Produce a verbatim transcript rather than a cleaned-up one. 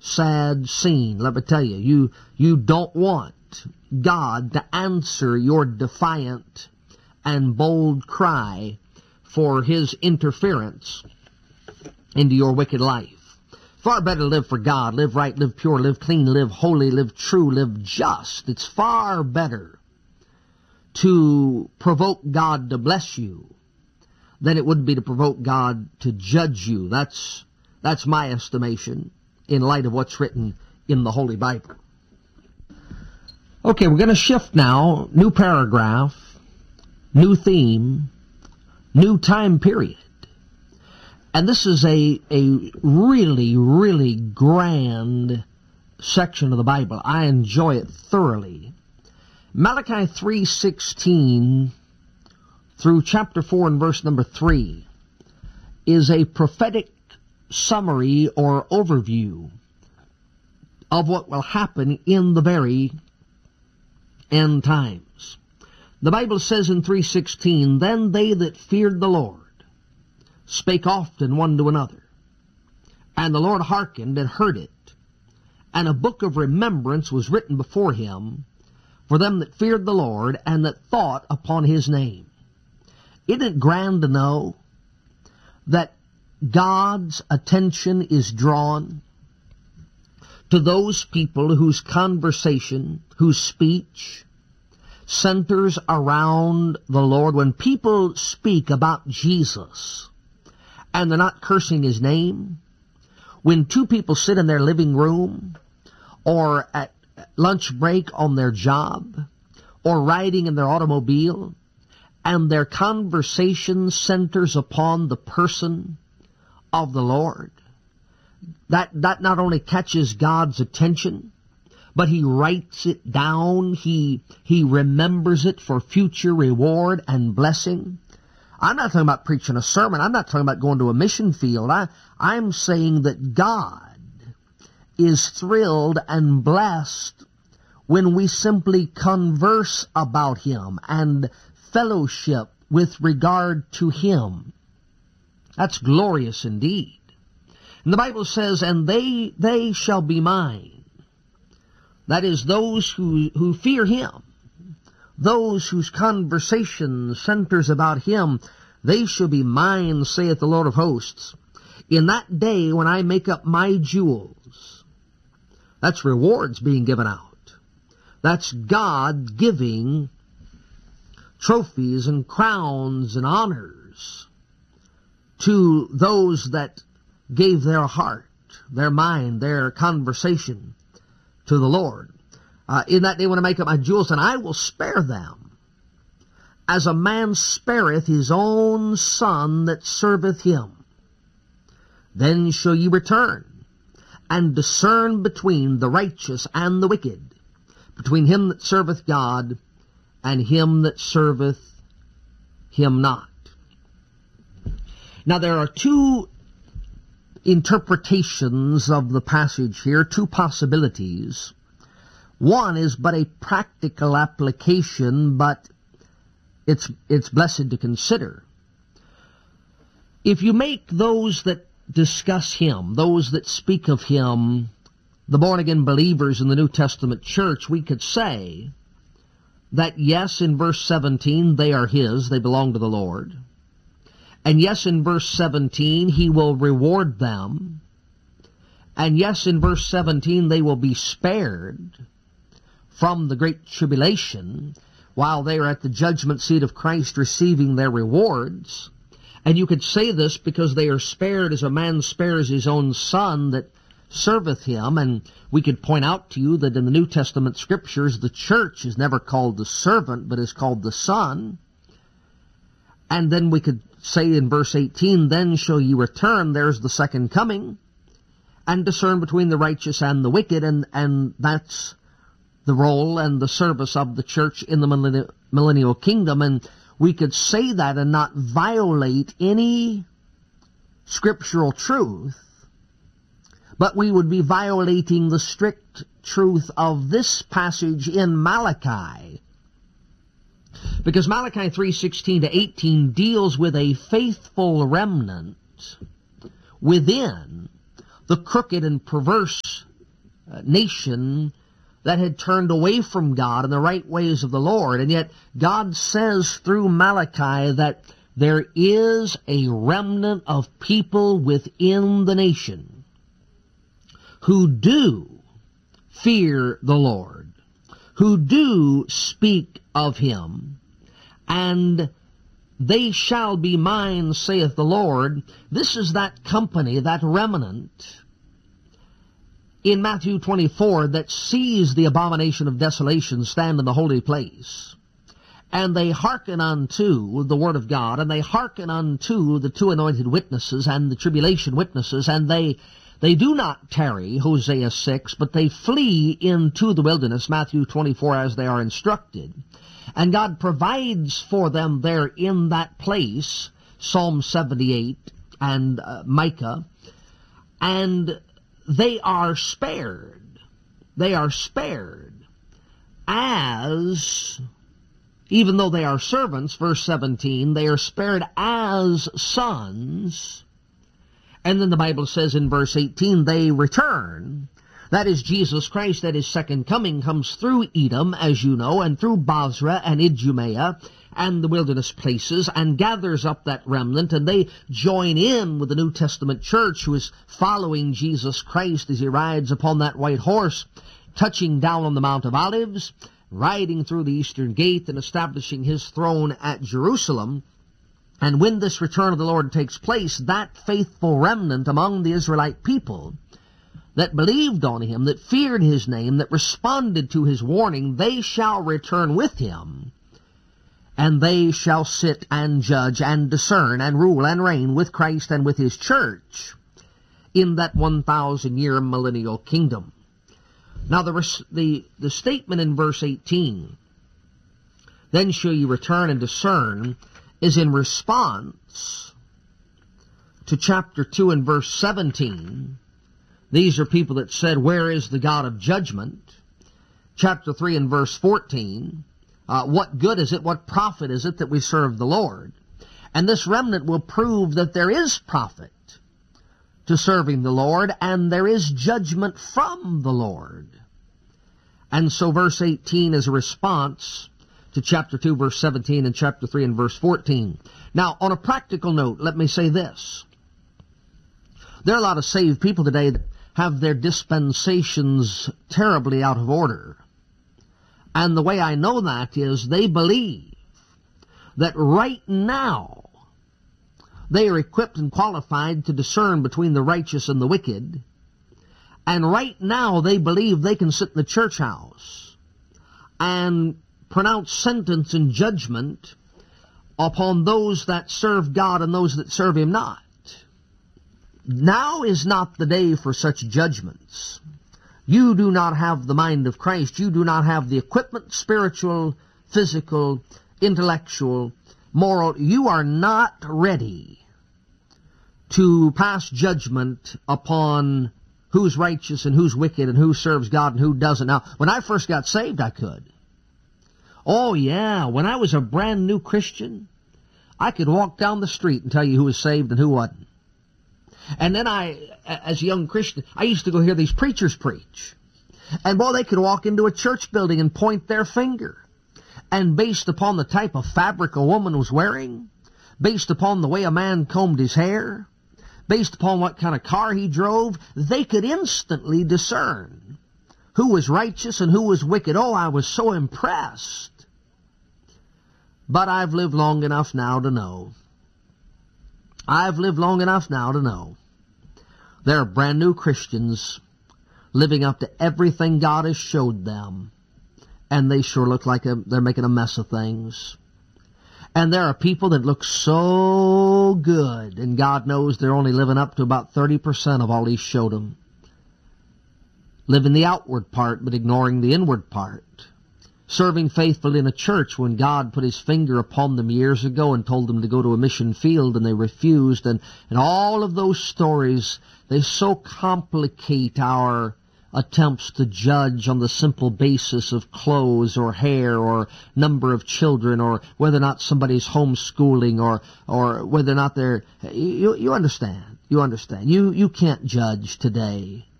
sad scene. Let me tell you, you, you don't want God to answer your defiant and bold cry for His interference into your wicked life. Far better to live for God, live right, live pure, live clean, live holy, live true, live just. It's far better to provoke God to bless you than it would be to provoke God to judge you. That's, that's my estimation in light of what's written in the Holy Bible. Okay, we're going to shift now. New paragraph, new theme, new time period. And this is a, a really, really grand section of the Bible. I enjoy it thoroughly. Malachi three sixteen through chapter four and verse number three is a prophetic summary or overview of what will happen in the very end times. The Bible says in three sixteen, Then they that feared the Lord spake often one to another, and the Lord hearkened and heard it, and a book of remembrance was written before Him for them that feared the Lord and that thought upon His name. Isn't it grand to know that God's attention is drawn to those people whose conversation, whose speech centers around the Lord? When people speak about Jesus and they're not cursing His name, when two people sit in their living room or at lunch break on their job or riding in their automobile and their conversation centers upon the person of the Lord, that, that not only catches God's attention, but He writes it down. He, he remembers it for future reward and blessing. I'm not talking about preaching a sermon. I'm not talking about going to a mission field. I, I'm saying that God is thrilled and blessed when we simply converse about Him and fellowship with regard to Him. That's glorious indeed. And the Bible says, and they, they shall be mine. That is, those who, who fear Him, those whose conversation centers about Him, they shall be mine, saith the Lord of hosts. In that day when I make up my jewels, that's rewards being given out. That's God giving trophies and crowns and honors to those that gave their heart, their mind, their conversation to the Lord. Uh, in that day when I make up my jewels, and I will spare them, as a man spareth his own son that serveth him. Then shall ye return, and discern between the righteous and the wicked, between him that serveth God and him that serveth Him not. Now there are two interpretations of the passage here, two possibilities. One is but a practical application, but it's, it's blessed to consider. If you make those that discuss Him, those that speak of Him, the born-again believers in the New Testament church, we could say that yes, in verse seventeen, they are His, they belong to the Lord. And yes, in verse seventeen, He will reward them. And yes, in verse seventeen, they will be spared from the great tribulation while they are at the judgment seat of Christ receiving their rewards. And you could say this because they are spared as a man spares his own son that serveth him. And we could point out to you that in the New Testament Scriptures, the church is never called the servant, but is called the son. And then we could say in verse eighteen, Then shall ye return, there's the second coming, and discern between the righteous and the wicked, and, and that's the role and the service of the church in the millennial, millennial kingdom. And we could say that and not violate any scriptural truth, but we would be violating the strict truth of this passage in Malachi. Because Malachi three sixteen to eighteen deals with a faithful remnant within the crooked and perverse uh, nation that had turned away from God and the right ways of the Lord. And yet God says through Malachi that there is a remnant of people within the nation who do fear the Lord, who do speak of Him, and they shall be mine, saith the Lord. This is that company, that remnant in Matthew twenty-four that sees the abomination of desolation stand in the holy place. And they hearken unto the word of God, and they hearken unto the two anointed witnesses and the tribulation witnesses, and they they do not tarry, Hosea six, but they flee into the wilderness, Matthew twenty-four, as they are instructed. And God provides for them there in that place, Psalm seventy-eight and uh, Micah, and they are spared. They are spared as, even though they are servants, verse seventeen, they are spared as sons. And then the Bible says in verse eighteen, they return. That is Jesus Christ, that His second coming comes through Edom, as you know, and through Basra and Idumea and the wilderness places, and gathers up that remnant, and they join in with the New Testament church who is following Jesus Christ as He rides upon that white horse, touching down on the Mount of Olives, riding through the eastern gate and establishing His throne at Jerusalem. And when this return of the Lord takes place, that faithful remnant among the Israelite people that believed on Him, that feared His name, that responded to His warning, they shall return with Him, and they shall sit and judge and discern and rule and reign with Christ and with His church in that one thousand year millennial kingdom. Now the, the, the statement in verse eighteen, then shall you return and discern, is in response to chapter two and verse seventeen. These are people that said, where is the God of judgment? Chapter three and verse fourteen, uh, what good is it, what profit is it that we serve the Lord? And this remnant will prove that there is profit to serving the Lord, and there is judgment from the Lord. And so verse eighteen is a response to chapter two, verse seventeen, and chapter three and verse fourteen. Now, on a practical note, let me say this. There are a lot of saved people today that have their dispensations terribly out of order. And the way I know that is they believe that right now they are equipped and qualified to discern between the righteous and the wicked. And right now they believe they can sit in the church house and pronounce sentence and judgment upon those that serve God and those that serve Him not. Now is not the day for such judgments. You do not have the mind of Christ. You do not have the equipment, spiritual, physical, intellectual, moral. You are not ready to pass judgment upon who's righteous and who's wicked and who serves God and who doesn't. Now, when I first got saved, I could. Oh, yeah, when I was a brand new Christian, I could walk down the street and tell you who was saved and who wasn't. And then I, as a young Christian, I used to go hear these preachers preach. And, boy, they could walk into a church building and point their finger. And based upon the type of fabric a woman was wearing, based upon the way a man combed his hair, based upon what kind of car he drove, they could instantly discern who was righteous and who was wicked. Oh, I was so impressed. But I've lived long enough now to know. I've lived long enough now to know. There are brand new Christians living up to everything God has showed them. And they sure look like a, they're making a mess of things. And there are people that look so good, and God knows they're only living up to about thirty percent of all He showed them. Living the outward part, but ignoring the inward part. Serving faithfully in a church when God put His finger upon them years ago and told them to go to a mission field, and they refused. And, and all of those stories, they so complicate our attempts to judge on the simple basis of clothes or hair or number of children or whether or not somebody's homeschooling or or whether or not they're... You, you understand. You understand. You, you can't judge today